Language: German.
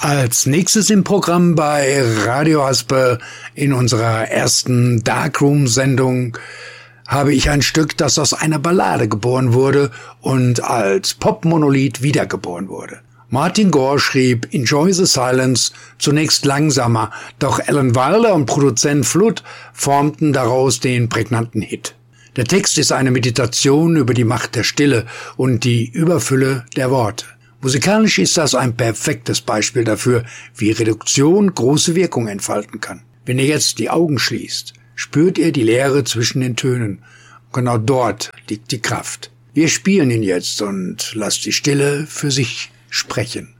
Als nächstes im Programm bei Radio Haspe in unserer ersten Darkroom-Sendung habe ich ein Stück, das aus einer Ballade geboren wurde und als Popmonolith wiedergeboren wurde. Martin Gore schrieb Enjoy the Silence zunächst langsamer, doch Alan Wilder und Produzent Flood formten daraus den prägnanten Hit. Der Text ist eine Meditation über die Macht der Stille und die Überfülle der Worte. Musikalisch ist das ein perfektes Beispiel dafür, wie Reduktion große Wirkung entfalten kann. Wenn ihr jetzt die Augen schließt, spürt ihr die Leere zwischen den Tönen. Genau dort liegt die Kraft. Wir spielen ihn jetzt und lasst die Stille für sich sprechen.